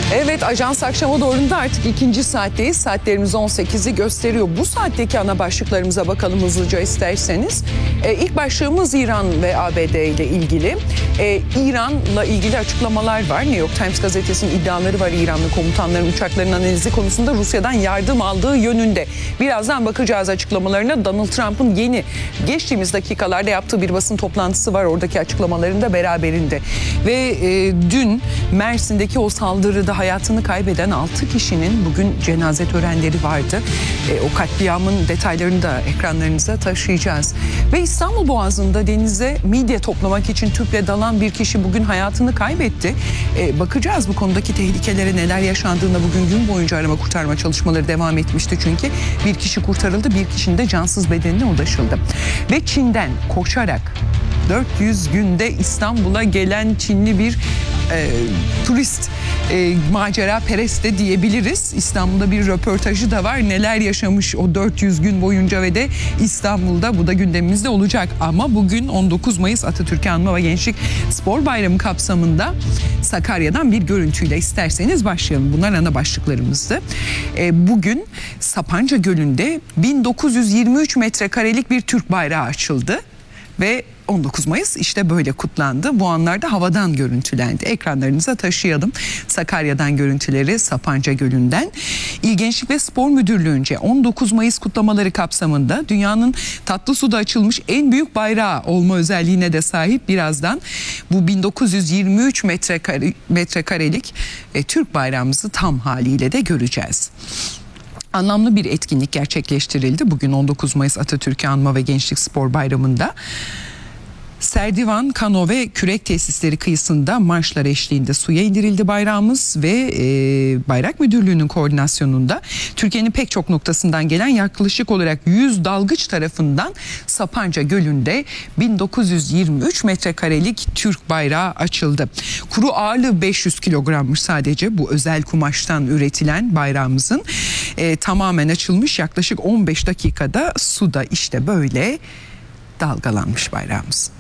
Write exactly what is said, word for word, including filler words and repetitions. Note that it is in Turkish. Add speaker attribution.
Speaker 1: Evet, Ajans akşama doğru da artık ikinci saatteyiz. Saatlerimiz on sekizi gösteriyor. Bu saatteki ana başlıklarımıza bakalım hızlıca isterseniz. Ee, ilk başlığımız İran ve A B D ile ilgili. Ee, İran'la ilgili açıklamalar var. New York Times gazetesinin iddiaları var. İranlı komutanların uçaklarının analizi konusunda Rusya'dan yardım aldığı yönünde. Birazdan bakacağız açıklamalarına. Donald Trump'ın yeni geçtiğimiz dakikalarda yaptığı bir basın toplantısı var. Oradaki açıklamaların da beraberinde. Ve e, dün Mersin'deki o saldırıda hayatını kaybeden altı kişinin bugün cenaze törenleri vardı. E, o katliamın detaylarını da ekranlarınıza taşıyacağız. Ve İstanbul Boğazı'nda denize midye toplamak için tüple dalan bir kişi bugün hayatını kaybetti. E, bakacağız bu konudaki tehlikelere, neler yaşandığında. Bugün gün boyunca arama kurtarma çalışmaları devam etmişti çünkü. Bir kişi kurtarıldı, bir kişinin de cansız bedenine ulaşıldı. Ve Çin'den koşarak dört yüz günde İstanbul'a gelen Çinli bir e, turist, e, macera perest de diyebiliriz. İstanbul'da bir röportajı da var. Neler yaşamış o dört yüz gün boyunca ve de İstanbul'da, bu da gündemimizde olacak. Ama bugün on dokuz Mayıs Atatürk Anma ve Gençlik Spor Bayramı kapsamında Sakarya'dan bir görüntüyle isterseniz başlayalım. Bunlar ana başlıklarımızdı. E, bugün Sapanca Gölü'nde bin dokuz yüz yirmi üç metrekarelik bir Türk bayrağı açıldı. Ve on dokuz Mayıs işte böyle kutlandı. Bu anlarda havadan görüntülendi. Ekranlarınıza taşıyalım. Sakarya'dan görüntüleri, Sapanca Gölü'nden. İl Gençlik ve Spor Müdürlüğü'nce on dokuz Mayıs kutlamaları kapsamında dünyanın tatlı suda açılmış en büyük bayrağı olma özelliğine de sahip. Birazdan bu bin dokuz yüz yirmi üç metrekare, metrekarelik e, Türk bayrağımızı tam haliyle de göreceğiz. Anlamlı bir etkinlik gerçekleştirildi bugün on dokuz Mayıs Atatürk Anma ve Gençlik Spor Bayramı'nda. Serdivan, kano ve kürek tesisleri kıyısında marşlar eşliğinde suya indirildi bayrağımız ve e, Bayrak Müdürlüğü'nün koordinasyonunda Türkiye'nin pek çok noktasından gelen yaklaşık olarak yüz dalgıç tarafından Sapanca Gölü'nde bin dokuz yüz yirmi üç metrekarelik Türk bayrağı açıldı. Kuru ağırlığı beş yüz kilogrammış sadece bu özel kumaştan üretilen bayrağımızın. E, tamamen açılmış, yaklaşık on beş dakikada suda işte böyle dalgalanmış bayrağımız.